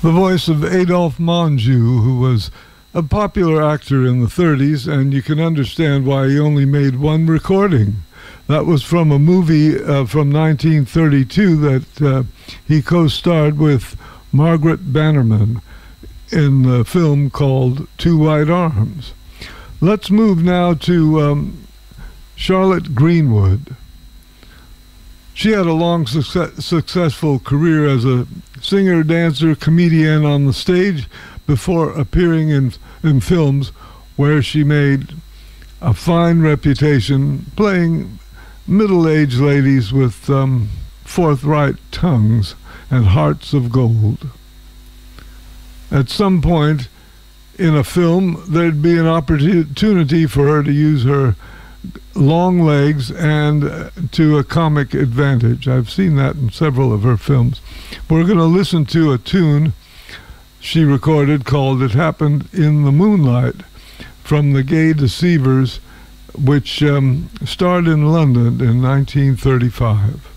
The voice of Adolphe Menjou, who was a popular actor in the 30s, and you can understand why he only made one recording. That was from a movie from 1932 that he co-starred with Margaret Bannerman in the film called Two White Arms. Let's move now to Charlotte Greenwood. She had a long, successful career as a singer, dancer, comedian on the stage before appearing in films where she made a fine reputation playing middle-aged ladies with forthright tongues and hearts of gold. At some point in a film, there'd be an opportunity for her to use her long legs and to a comic advantage. I've seen that in several of her films. We're going to listen to a tune she recorded called It Happened in the Moonlight from the Gay Deceivers, which starred in London in 1935.